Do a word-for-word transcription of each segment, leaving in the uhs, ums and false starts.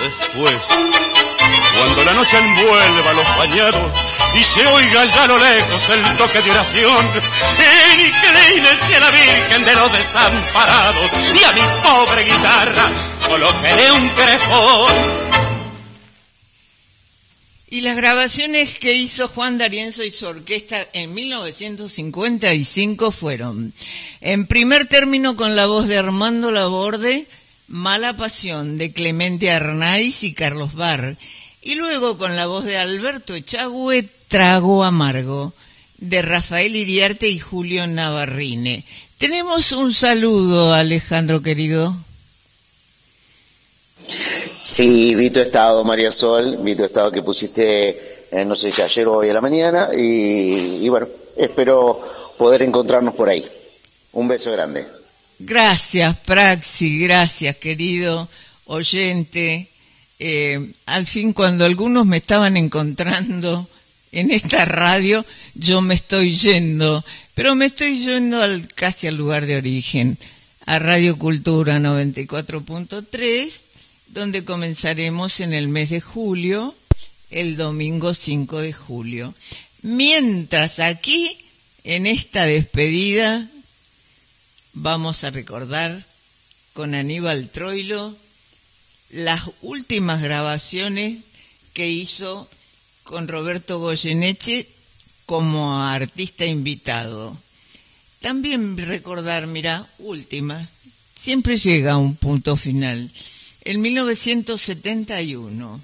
Después, cuando la noche envuelva los bañados y se oiga ya a lo lejos el toque de oración, inclínense a la Virgen de los Desamparados y a mi pobre guitarra colóquele un crespón. Y las grabaciones que hizo Juan D'Arienzo y su orquesta en mil novecientos cincuenta y cinco fueron, en primer término con la voz de Armando Laborde, Mala Pasión, de Clemente Arnaiz y Carlos Barr, y luego con la voz de Alberto Echagüe, Trago Amargo, de Rafael Iriarte y Julio Navarrine. Tenemos un saludo, Alejandro querido. Sí, vi tu estado, María Sol, vi tu estado que pusiste, eh, no sé si ayer o hoy a la mañana, y, y bueno, espero poder encontrarnos por ahí. Un beso grande. Gracias, Praxi, gracias, querido oyente. Eh, al fin, cuando algunos me estaban encontrando en esta radio, yo me estoy yendo, pero me estoy yendo al, casi al lugar de origen, a Radio Cultura noventa y cuatro punto tres, donde comenzaremos en el mes de julio, el domingo cinco de julio. Mientras aquí, en esta despedida, vamos a recordar con Aníbal Troilo las últimas grabaciones que hizo con Roberto Goyeneche como artista invitado. También recordar, mira, últimas, siempre llega a un punto final. En mil novecientos setenta y uno,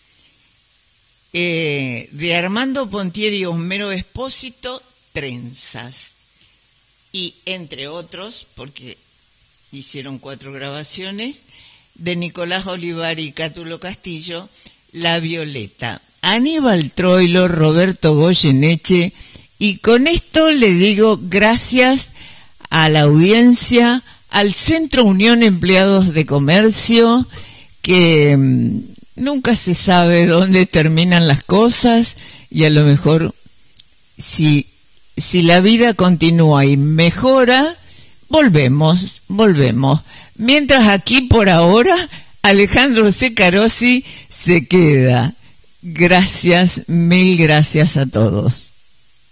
eh, de Armando Pontieri y Homero Espósito, Trenzas. Y entre otros, porque hicieron cuatro grabaciones, de Nicolás Olivar y Cátulo Castillo, La Violeta. Aníbal Troilo, Roberto Goyeneche, y con esto le digo gracias a la audiencia, al Centro Unión Empleados de Comercio, que mmm, nunca se sabe dónde terminan las cosas, y a lo mejor si, si la vida continúa y mejora, volvemos, volvemos. Mientras aquí por ahora, Alejandro Secarossi se queda. Gracias, mil gracias a todos.